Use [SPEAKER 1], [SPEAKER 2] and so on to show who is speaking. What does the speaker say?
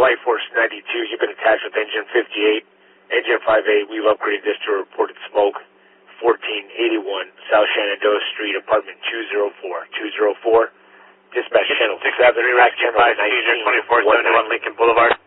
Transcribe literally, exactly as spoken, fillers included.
[SPEAKER 1] Light Force ninety-two, you've been attached with engine fifty-eight. Engine five eight, we've upgraded this to reported smoke. fourteen eighty-one South Shenandoah Street, apartment two oh four. two oh four. Dispatch channel seven. Engine five, twenty-four seventy-one Lincoln Boulevard.